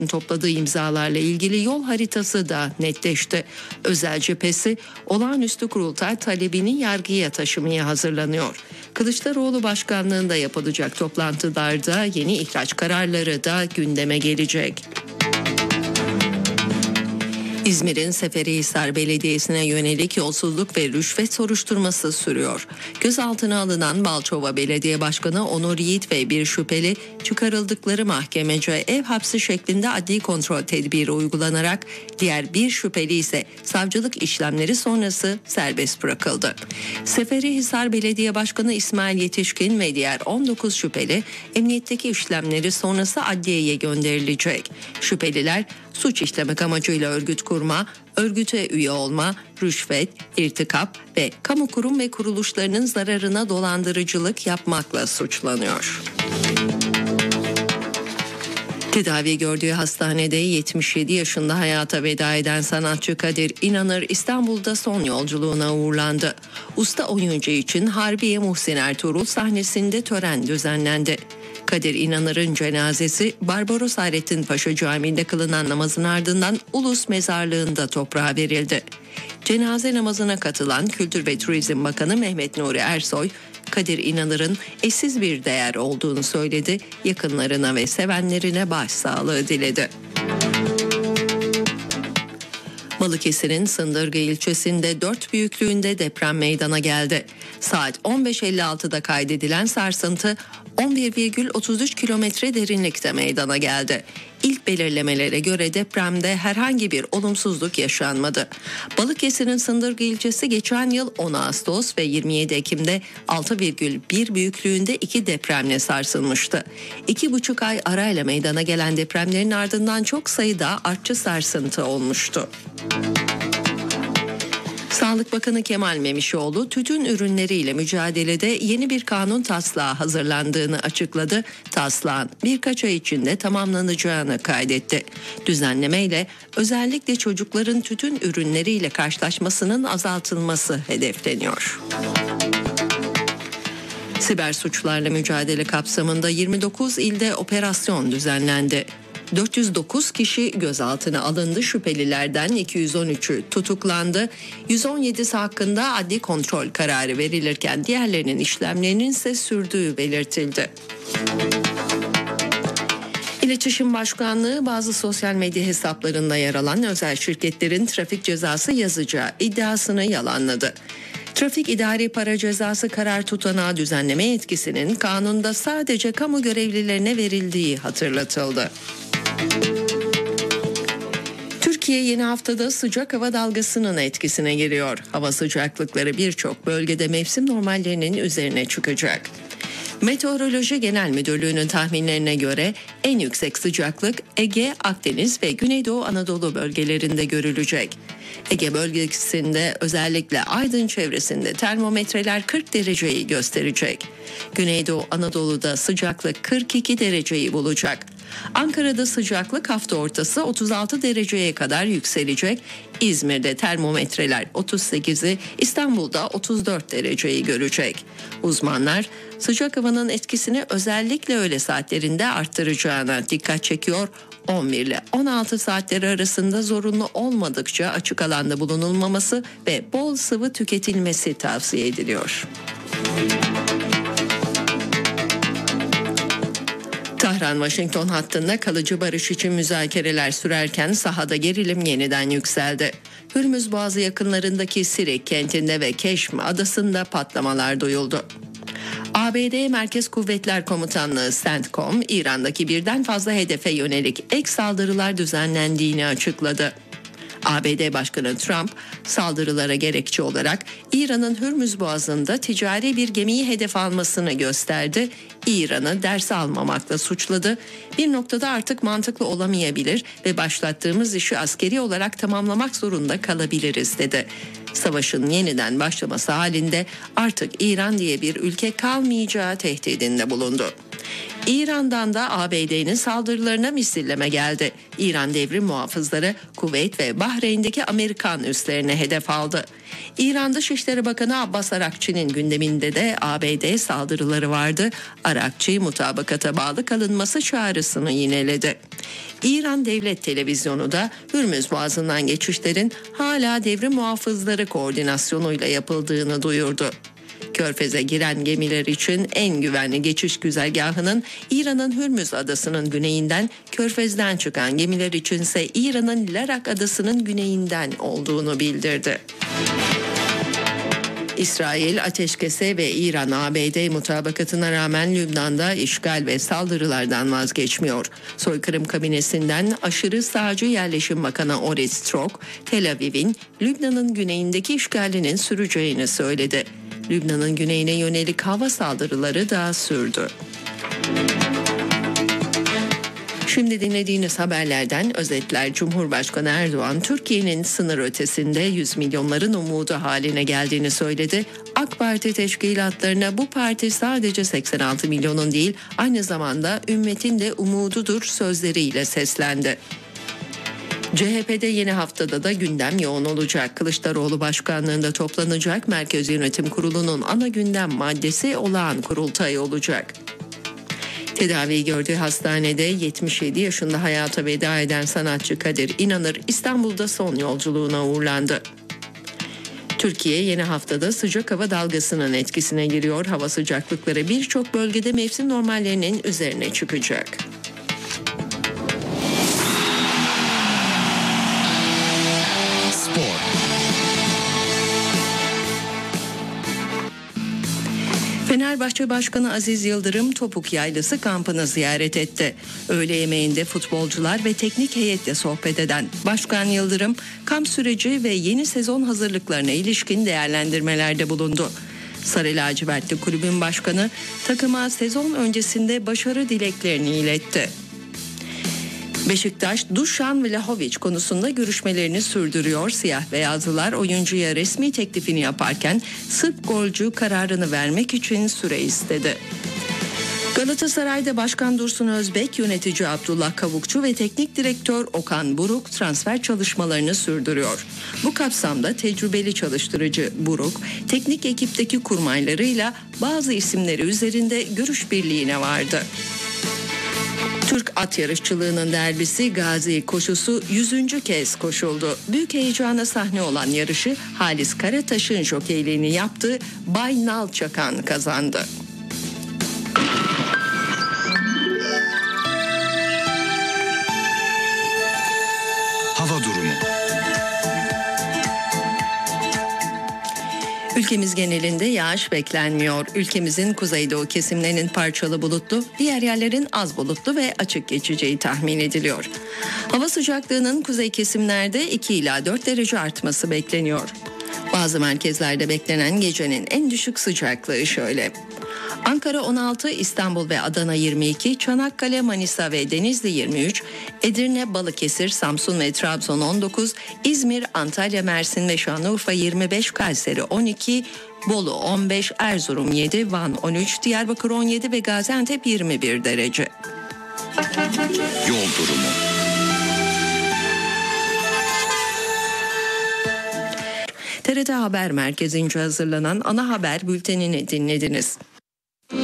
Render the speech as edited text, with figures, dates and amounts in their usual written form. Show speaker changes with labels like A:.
A: topladığı imzalarla ilgili yol haritası da netleşti. Özel cephesi olağanüstü kurultay talebini yargıya taşımaya hazırlanıyor. Kılıçdaroğlu başkanlığında yapılacak toplantılarda yeni ihraç kararları da gündeme gelecek. İzmir'in Seferihisar Belediyesi'ne yönelik yolsuzluk ve rüşvet soruşturması sürüyor. Gözaltına alınan Balçova Belediye Başkanı Onur Yiğit ve bir şüpheli çıkarıldıkları mahkemece ev hapsi şeklinde adli kontrol tedbiri uygulanarak diğer bir şüpheli ise savcılık işlemleri sonrası serbest bırakıldı. Seferihisar Belediye Başkanı İsmail Yetişkin ve diğer 19 şüpheli emniyetteki işlemleri sonrası adliyeye gönderilecek. Şüpheliler suç işlemek amacıyla örgüt kurma, örgüte üye olma, rüşvet, irtikap ve kamu kurum ve kuruluşlarının zararına dolandırıcılık yapmakla suçlanıyor. Tedavi gördüğü hastanede 77 yaşında hayata veda eden sanatçı Kadir İnanır İstanbul'da son yolculuğuna uğurlandı. Usta oyuncu için Harbiye Muhsin Ertuğrul sahnesinde tören düzenlendi. Kadir İnanır'ın cenazesi Barbaros Hayrettin Paşa Camii'nde kılınan namazın ardından Ulus Mezarlığı'nda toprağa verildi. Cenaze namazına katılan Kültür ve Turizm Bakanı Mehmet Nuri Ersoy, Kadir İnanır'ın eşsiz bir değer olduğunu söyledi, yakınlarına ve sevenlerine başsağlığı diledi. Balıkesir'in Sındırgı ilçesinde 4 büyüklüğünde deprem meydana geldi. Saat 15.56'da kaydedilen sarsıntı 11,33 kilometre derinlikte meydana geldi. İlk belirlemelere göre depremde herhangi bir olumsuzluk yaşanmadı. Balıkesir'in Sındırgı ilçesi geçen yıl 10 Ağustos ve 27 Ekim'de 6,1 büyüklüğünde 2 depremle sarsılmıştı. 2,5 ay arayla meydana gelen depremlerin ardından çok sayıda artçı sarsıntı olmuştu. Sağlık Bakanı Kemal Memişoğlu tütün ürünleriyle mücadelede yeni bir kanun taslağı hazırlandığını açıkladı. Taslağın birkaç ay içinde tamamlanacağını kaydetti. Düzenlemeyle özellikle çocukların tütün ürünleriyle karşılaşmasının azaltılması hedefleniyor. Siber suçlarla mücadele kapsamında 29 ilde operasyon düzenlendi. 409 kişi gözaltına alındı, şüphelilerden 213'ü tutuklandı. 117'si hakkında adli kontrol kararı verilirken diğerlerinin işlemlerinin ise sürdüğü belirtildi. İletişim Başkanlığı bazı sosyal medya hesaplarında yer alan özel şirketlerin trafik cezası yazacağı iddiasını yalanladı. Trafik idari para cezası karar tutanağı düzenleme yetkisinin kanunda sadece kamu görevlilerine verildiği hatırlatıldı. Türkiye yeni haftada sıcak hava dalgasının etkisine giriyor. Hava sıcaklıkları birçok bölgede mevsim normallerinin üzerine çıkacak. Meteoroloji Genel Müdürlüğü'nün tahminlerine göre en yüksek sıcaklık Ege, Akdeniz ve Güneydoğu Anadolu bölgelerinde görülecek. Ege bölgesinde özellikle Aydın çevresinde termometreler 40 dereceyi gösterecek. Güneydoğu Anadolu'da sıcaklık 42 dereceyi bulacak. Ankara'da sıcaklık hafta ortası 36 dereceye kadar yükselecek. İzmir'de termometreler 38'i, İstanbul'da 34 dereceyi görecek. Uzmanlar sıcak havanın etkisini özellikle öğle saatlerinde arttıracağına dikkat çekiyor. 11 ile 16 saatleri arasında zorunlu olmadıkça açık alanda bulunulmaması ve bol sıvı tüketilmesi tavsiye ediliyor. Tahran-Washington hattında kalıcı barış için müzakereler sürerken sahada gerilim yeniden yükseldi. Hürmüz Boğazı yakınlarındaki Sirik kentinde ve Keşm adasında patlamalar duyuldu. ABD Merkez Kuvvetler Komutanlığı CENTCOM, İran'daki birden fazla hedefe yönelik ek saldırılar düzenlendiğini açıkladı. ABD Başkanı Trump saldırılara gerekçe olarak İran'ın Hürmüz Boğazı'nda ticari bir gemiyi hedef almasını gösterdi. İran'ı ders almamakla suçladı. Bir noktada artık mantıklı olamayabilir ve başlattığımız işi askeri olarak tamamlamak zorunda kalabiliriz dedi. Savaşın yeniden başlaması halinde artık İran diye bir ülke kalmayacağı tehdidinde bulundu. İran'dan da ABD'nin saldırılarına misilleme geldi. İran devrim muhafızları Kuveyt ve Bahreyn'deki Amerikan üslerine hedef aldı. İran Dışişleri Bakanı Abbas Arakçı'nın gündeminde de ABD saldırıları vardı. Arakçı mutabakata bağlı kalınması çağrısını yineledi. İran Devlet Televizyonu da Hürmüz Boğazı'ndan geçişlerin hala devrim muhafızları koordinasyonuyla yapıldığını duyurdu. Körfez'e giren gemiler için en güvenli geçiş güzergahının İran'ın Hürmüz adasının güneyinden, Körfez'den çıkan gemiler içinse İran'ın Larak adasının güneyinden olduğunu bildirdi. İsrail ateşkese ve İran-ABD mutabakatına rağmen Lübnan'da işgal ve saldırılardan vazgeçmiyor. Soykırım kabinesinden aşırı sağcı yerleşim bakanı Orit Strok, Tel Aviv'in Lübnan'ın güneyindeki işgalinin süreceğini söyledi. Lübnan'ın güneyine yönelik hava saldırıları da sürdü. Şimdi dinlediğiniz haberlerden özetler. Cumhurbaşkanı Erdoğan, Türkiye'nin sınır ötesinde 100 milyonların umudu haline geldiğini söyledi. AK Parti teşkilatlarına bu parti sadece 86 milyonun değil, aynı zamanda ümmetin de umududur sözleriyle seslendi. CHP'de yeni haftada da gündem yoğun olacak. Kılıçdaroğlu başkanlığında toplanacak Merkez Yönetim Kurulu'nun ana gündem maddesi olağan kurultay olacak. Tedavi gördüğü hastanede 77 yaşında hayata veda eden sanatçı Kadir İnanır İstanbul'da son yolculuğuna uğurlandı. Türkiye yeni haftada sıcak hava dalgasının etkisine giriyor. Hava sıcaklıkları birçok bölgede mevsim normallerinin üzerine çıkacak. Fenerbahçe Başkanı Aziz Yıldırım Topuk Yaylası kampını ziyaret etti. Öğle yemeğinde futbolcular ve teknik heyetle sohbet eden Başkan Yıldırım, kamp süreci ve yeni sezon hazırlıklarına ilişkin değerlendirmelerde bulundu. Sarı lacivertli kulübün başkanı takıma sezon öncesinde başarı dileklerini iletti. Beşiktaş, Dušan Vlahović konusunda görüşmelerini sürdürüyor. Siyah beyazlılar oyuncuya resmi teklifini yaparken Sırp golcü kararını vermek için süre istedi. Galatasaray'da Başkan Dursun Özbek, yönetici Abdullah Kavukçu ve teknik direktör Okan Buruk transfer çalışmalarını sürdürüyor. Bu kapsamda tecrübeli çalıştırıcı Buruk, teknik ekipteki kurmaylarıyla bazı isimleri üzerinde görüş birliğine vardı. Türk at yarışçılığının derbisi Gazi koşusu 100. kez koşuldu. Büyük heyecana sahne olan yarışı Halis Karataş'ın jokeyliğini yaptığı Bay Nalçakan kazandı.
B: Hava durumu.
A: Ülkemiz genelinde yağış beklenmiyor. Ülkemizin kuzeydoğu kesimlerinin parçalı bulutlu, diğer yerlerin az bulutlu ve açık geçeceği tahmin ediliyor. Hava sıcaklığının kuzey kesimlerde 2 ila 4 derece artması bekleniyor. Bazı merkezlerde beklenen gecenin en düşük sıcaklığı şöyle: Ankara 16, İstanbul ve Adana 22, Çanakkale, Manisa ve Denizli 23, Edirne, Balıkesir, Samsun ve Trabzon 19, İzmir, Antalya, Mersin ve Şanlıurfa 25, Kayseri 12, Bolu 15, Erzurum 7, Van 13, Diyarbakır 17 ve Gaziantep 21 derece.
B: Yol durumu.
A: TRT Haber Merkezi'nce hazırlanan ana haber bültenini dinlediniz.